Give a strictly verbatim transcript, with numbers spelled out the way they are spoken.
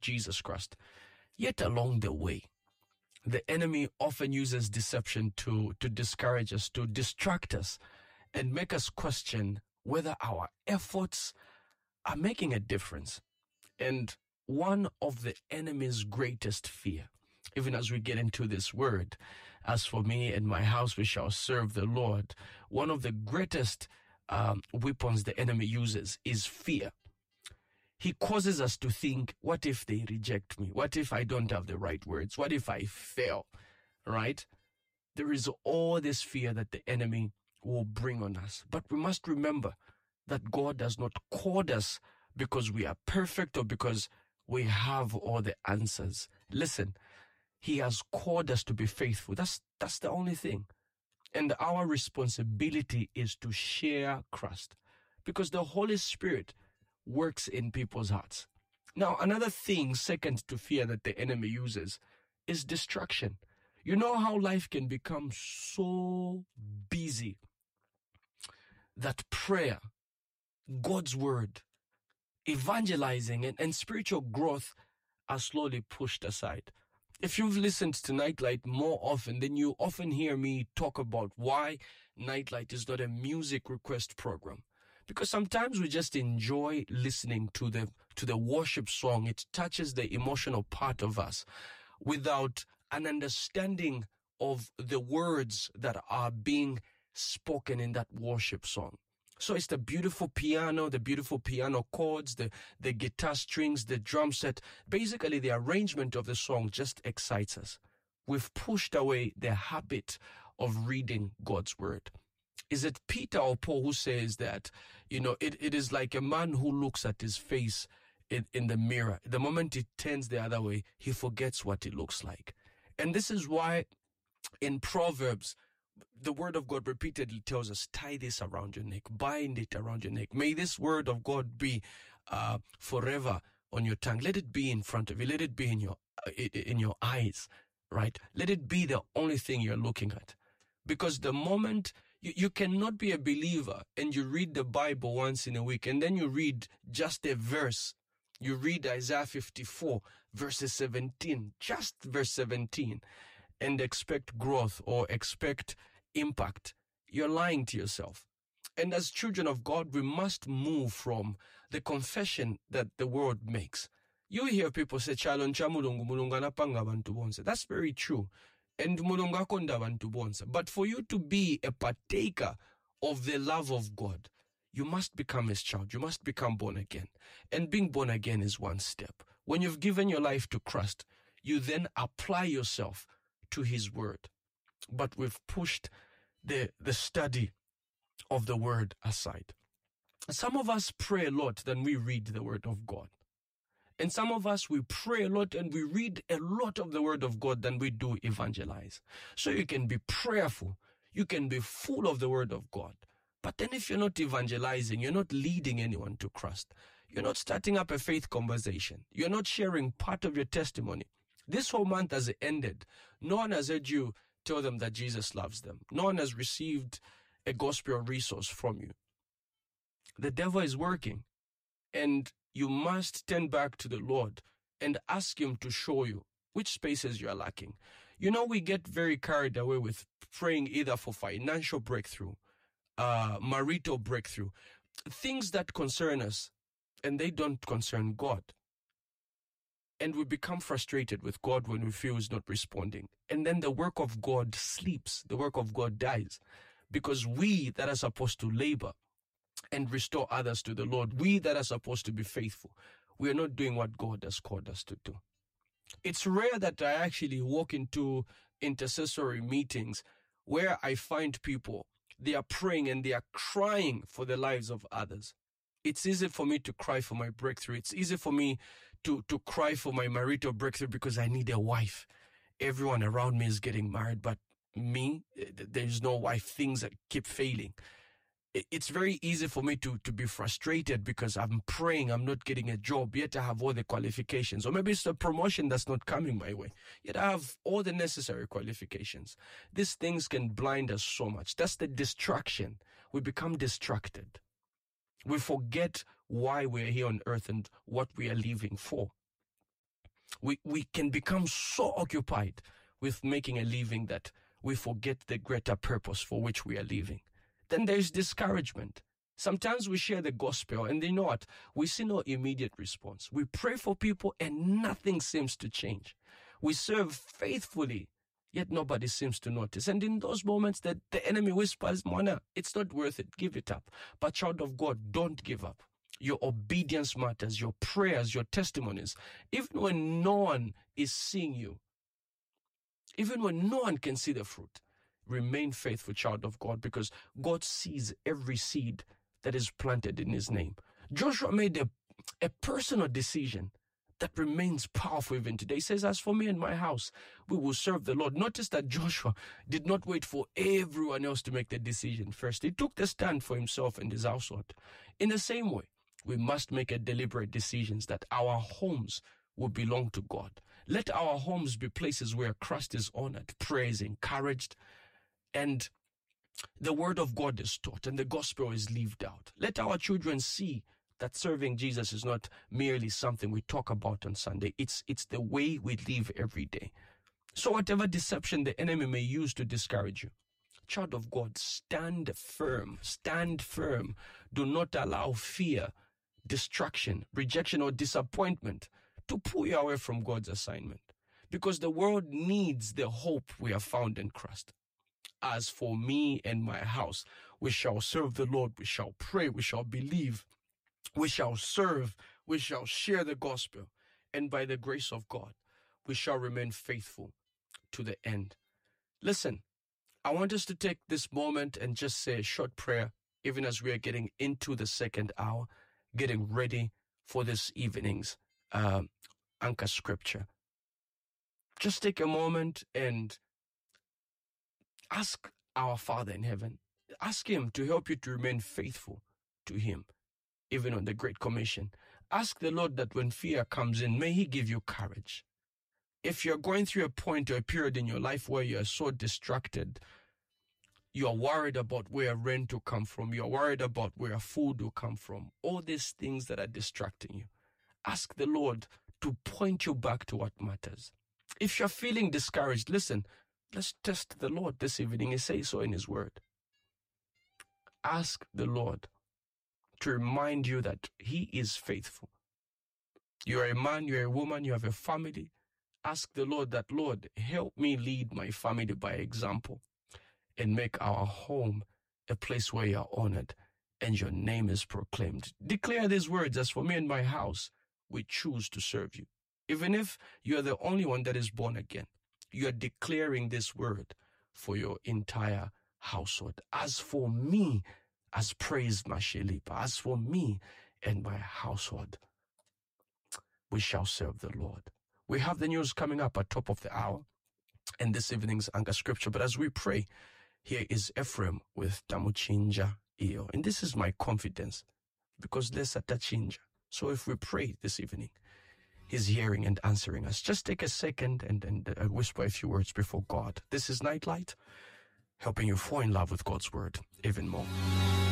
Jesus Christ. Yet along the way, the enemy often uses deception to, to discourage us, to distract us, and make us question whether our efforts are making a difference. And one of the enemy's greatest fear, even as we get into this word, as for me and my house, we shall serve the Lord, one of the greatest um, weapons the enemy uses is fear. He causes us to think, what if they reject me? What if I don't have the right words? What if I fail? Right? There is all this fear that the enemy will bring on us. But we must remember that God does not call us because we are perfect or because we have all the answers. Listen, He has called us to be faithful. That's, that's the only thing. And our responsibility is to share Christ, because the Holy Spirit works in people's hearts. Now, another thing, second to fear, that the enemy uses is distraction. You know how life can become so busy that prayer, God's word, evangelizing, and, and spiritual growth are slowly pushed aside. If you've listened to Nightlight more often, then you often hear me talk about why Nightlight is not a music request program. Because sometimes we just enjoy listening to the to the worship song. It touches the emotional part of us without an understanding of the words that are being spoken in that worship song. So it's the beautiful piano, the beautiful piano chords, the, the guitar strings, the drum set. Basically, the arrangement of the song just excites us. We've pushed away the habit of reading God's word. Is it Peter or Paul who says that, you know, it, it is like a man who looks at his face in, in the mirror. The moment he turns the other way, he forgets what it looks like. And this is why in Proverbs, the word of God repeatedly tells us, tie this around your neck, bind it around your neck. May this word of God be uh, forever on your tongue. Let it be in front of you. Let it be in your, uh, in your eyes, right? Let it be the only thing you're looking at. Because the moment you, you cannot be a believer and you read the Bible once in a week and then you read just a verse. You read Isaiah fifty-four, verses seventeen, just verse seventeen, and expect growth or expect impact. You're lying to yourself. And as children of God, we must move from the confession that the world makes. You hear people say, "Chalon cha mulungu, mulungu anapanga bantu bonse." That's very true. And mulungu akonda bantu bonse. But for you to be a partaker of the love of God, you must become His child. You must become born again. And being born again is one step. When you've given your life to Christ, you then apply yourself to His word. But we've pushed the, the study of the word aside. Some of us pray a lot than we read the word of God. And some of us, we pray a lot and we read a lot of the word of God than we do evangelize. So you can be prayerful. You can be full of the word of God. But then if you're not evangelizing, you're not leading anyone to Christ. You're not starting up a faith conversation. You're not sharing part of your testimony. This whole month has ended. No one has heard you tell them that Jesus loves them. No one has received a gospel resource from you. The devil is working. And you must turn back to the Lord and ask Him to show you which spaces you are lacking. You know, we get very carried away with praying either for financial breakthrough, uh, marital breakthrough, things that concern us, and they don't concern God. And we become frustrated with God when we feel He's not responding. And then the work of God sleeps. The work of God dies. Because we that are supposed to labor and restore others to the Lord, we that are supposed to be faithful, we are not doing what God has called us to do. It's rare that I actually walk into intercessory meetings where I find people, they are praying and they are crying for the lives of others. It's easy for me to cry for my breakthrough. It's easy for me to, to cry for my marital breakthrough because I need a wife. Everyone around me is getting married, but me, there's no wife. Things keep failing. It's very easy for me to, to be frustrated because I'm praying, I'm not getting a job, yet I have all the qualifications. Or maybe it's a promotion that's not coming my way, yet I have all the necessary qualifications. These things can blind us so much. That's the distraction. We become distracted. We forget why we're here on earth and what we are living for. We, we can become so occupied with making a living that we forget the greater purpose for which we are living. Then there's discouragement. Sometimes we share the gospel and you know what? We see no immediate response. We pray for people and nothing seems to change. We serve faithfully, yet nobody seems to notice. And in those moments that the enemy whispers, Mona, it's not worth it, give it up. But child of God, don't give up. Your obedience matters, your prayers, your testimonies. Even when no one is seeing you, even when no one can see the fruit, remain faithful, child of God, because God sees every seed that is planted in his name. Joshua made a, a personal decision that remains powerful even today. He says, as for me and my house, we will serve the Lord. Notice that Joshua did not wait for everyone else to make the decision first. He took the stand for himself and his household. In the same way, we must make a deliberate decision that our homes will belong to God. Let our homes be places where Christ is honored, praised, encouraged, and the word of God is taught and the gospel is lived out. Let our children see that serving Jesus is not merely something we talk about on Sunday. It's, it's the way we live every day. So whatever deception the enemy may use to discourage you, child of God, stand firm, stand firm. Do not allow fear, distraction, rejection, or disappointment to pull you away from God's assignment. Because the world needs the hope we have found in Christ. As for me and my house, we shall serve the Lord, we shall pray, we shall believe, we shall serve, we shall share the gospel, and by the grace of God, we shall remain faithful to the end. Listen, I want us to take this moment and just say a short prayer, even as we are getting into the second hour, getting ready for this evening's um, anchor scripture. Just take a moment and ask our Father in heaven, ask him to help you to remain faithful to him, even on the Great Commission. Ask the Lord that when fear comes in, may he give you courage. If you're going through a point or a period in your life where you're so distracted, you're worried about where rent will come from, you're worried about where food will come from, all these things that are distracting you, ask the Lord to point you back to what matters. If you're feeling discouraged, listen, let's test the Lord this evening. He says so in his word. Ask the Lord to remind you that he is faithful. You're a man, you're a woman, you have a family. Ask the Lord that, Lord, help me lead my family by example and make our home a place where you're honored and your name is proclaimed. Declare these words, as for me and my house, we choose to serve you. Even if you're the only one that is born again, you are declaring this word for your entire household. As for me, as praised Mashelipa, as for me and my household, we shall serve the Lord. We have the news coming up at top of the hour and this evening's anchor scripture. But as we pray, here is Ephraim with Tamuchinja Iyo. And this is my confidence because there's a Tachinja. So if we pray this evening, he's hearing and answering us. Just take a second and, and uh, whisper a few words before God. This is Nightlight, helping you fall in love with God's word even more.